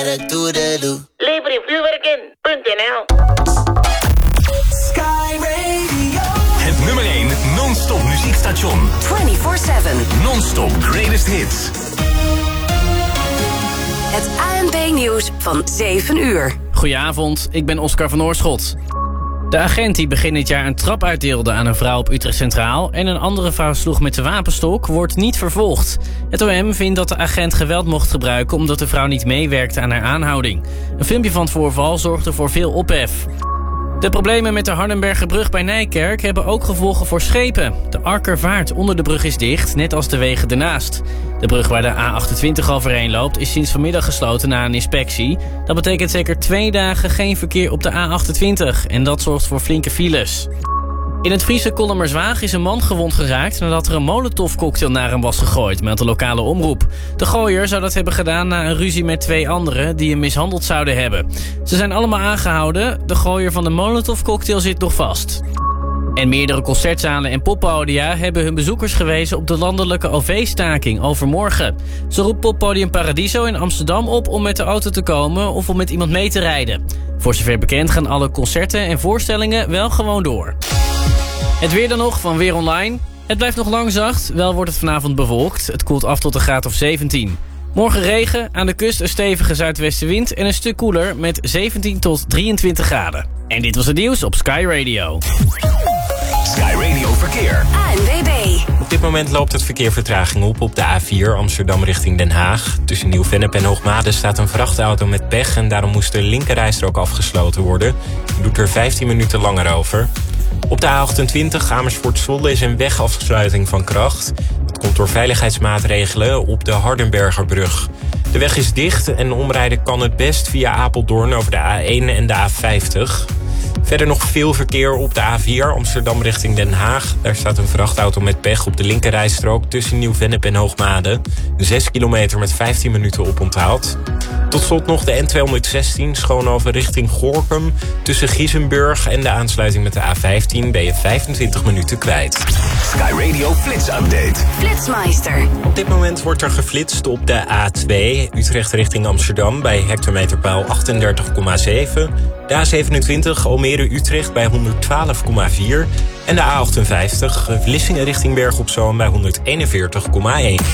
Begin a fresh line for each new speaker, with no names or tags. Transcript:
Lever je vuurwerk in.nl.
Sky Radio.
Het nummer 1 non-stop muziekstation.
24/7.
Non-stop greatest hits.
Het ANP-nieuws van 7 uur.
Goedenavond, ik ben Oscar van Oorschot. De agent die begin dit jaar een trap uitdeelde aan een vrouw op Utrecht Centraal en een andere vrouw sloeg met de wapenstok, wordt niet vervolgd. Het OM vindt dat de agent geweld mocht gebruiken omdat de vrouw niet meewerkte aan haar aanhouding. Een filmpje van het voorval zorgde voor veel ophef. De problemen met de Hardenbergerbrug bij Nijkerk hebben ook gevolgen voor schepen. De Arkervaart onder de brug is dicht, net als de wegen ernaast. De brug waar de A28 overheen loopt is sinds vanmiddag gesloten na een inspectie. Dat betekent zeker 2 dagen geen verkeer op de A28 en dat zorgt voor flinke files. In het Friese Kollemerswaag is een man gewond geraakt nadat er een molotovcocktail naar hem was gegooid, meldt de lokale omroep. De gooier zou dat hebben gedaan na een ruzie met 2 anderen die hem mishandeld zouden hebben. Ze zijn allemaal aangehouden. De gooier van de molotovcocktail zit nog vast. En meerdere concertzalen en poppodia hebben hun bezoekers gewezen op de landelijke OV-staking overmorgen. Zo roept poppodium Paradiso in Amsterdam op om met de auto te komen of om met iemand mee te rijden. Voor zover bekend gaan alle concerten en voorstellingen wel gewoon door. Het weer dan nog van Weer Online. Het blijft nog lang zacht, wel wordt het vanavond bewolkt. Het koelt af tot een graad of 17. Morgen regen, aan de kust een stevige zuidwestenwind en een stuk koeler met 17 tot 23 graden. En dit was het nieuws op Sky Radio.
Sky Radio Verkeer.
ANWB.
Op dit moment loopt het verkeer vertraging op de A4 Amsterdam richting Den Haag. Tussen Nieuw-Vennep en Hoogmade staat een vrachtauto met pech en daarom moest de linkerrijstrook afgesloten worden. Je doet er 15 minuten langer over. Op de A28 Amersfoort-Zwolle is een wegafsluiting van kracht. Dat komt door veiligheidsmaatregelen op de Hardenbergerbrug. De weg is dicht en omrijden kan het best via Apeldoorn over de A1 en de A50. Verder nog veel verkeer op de A4 Amsterdam richting Den Haag. Daar staat een vrachtauto met pech op de linkerrijstrook tussen Nieuw-Vennep en Hoogmade. 6 kilometer met 15 minuten oponthoud. Tot slot nog de N216 Schoonhoven richting Gorinchem. Tussen Giezenburg en de aansluiting met de A15 ben je 25 minuten kwijt.
Sky Radio Flits Update.
Flitsmeister.
Op dit moment wordt er geflitst op de A2 Utrecht richting Amsterdam bij hectometerpaal 38,7. De A27 Almere-Utrecht bij 112,4. En de A58 Vlissingen richting Berg op Zoom bij 141,1.